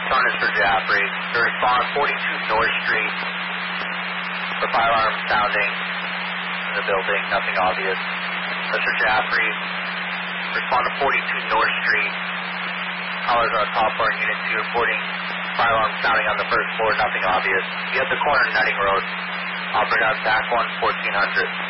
Turn is for Jaffrey. To respond 42 North Street for fire alarm sounding in the building, nothing obvious. Mr. Jaffrey, respond to 42 North Street. Callers on the top floor in Unit 2 reporting fire alarm sounding on the first floor, nothing obvious. Be at the corner of Nutting Road. Operator on TAC 1, 1400.